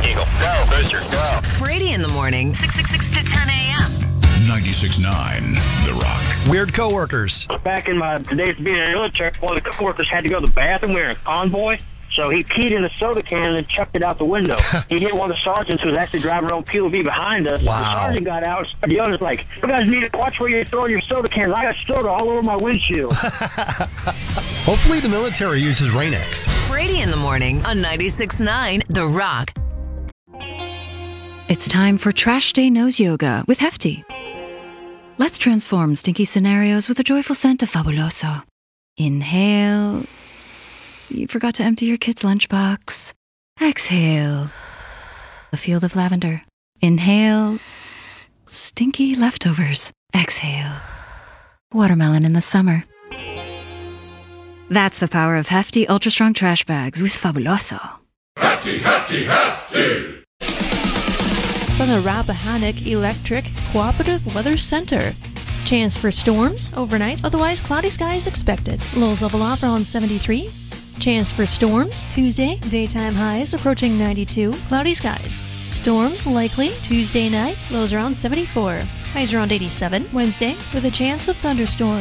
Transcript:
Eagle. Go, Booster, go. Brady in the morning, 6 to 10 a.m. 96.9 The Rock. Weird coworkers. Back in my days of being in the military, one of the coworkers had to go to the bathroom. We were in a convoy. So he peed in a soda can and chucked it out the window. He hit one of the sergeants who was actually driving around POV behind us. Wow. The sergeant got out and started yelling, like, you guys need to watch where you're throwing your soda cans. I got soda all over my windshield. Hopefully the military uses Rain-X. Brady in the morning on 96.9 The Rock. It's time for Trash Day Nose Yoga with Hefty. Let's transform stinky scenarios with a joyful scent of Fabuloso. Inhale. You forgot to empty your kid's lunchbox. Exhale. A field of lavender. Inhale. Stinky leftovers. Exhale. Watermelon in the summer. That's the power of Hefty Ultra Strong Trash Bags with Fabuloso. Hefty, hefty, hefty! From the Rappahannock Electric Cooperative Weather Center. Chance for storms overnight, otherwise cloudy skies expected. Lows level off around 73. Chance for storms Tuesday, daytime highs approaching 92. Cloudy skies. Storms likely Tuesday night, lows around 74. Highs around 87. Wednesday with a chance of thunderstorms.